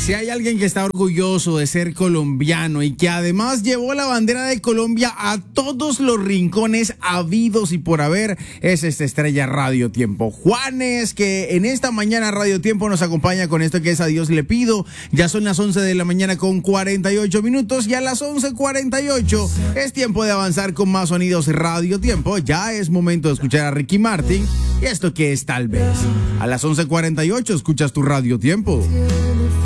Si hay alguien que está orgulloso de ser colombiano y que además llevó la bandera de Colombia a todos los rincones habidos y por haber, es esta estrella Radio Tiempo. Juanes, que en esta mañana Radio Tiempo nos acompaña con esto que es A Dios le pido. Ya son las 11 de la mañana con 48 minutos y a las 11:48 es tiempo de avanzar con más sonidos Radio Tiempo. Ya es momento de escuchar a Ricky Martin y esto que es Tal vez. A las 11:48 escuchas tu Radio Tiempo.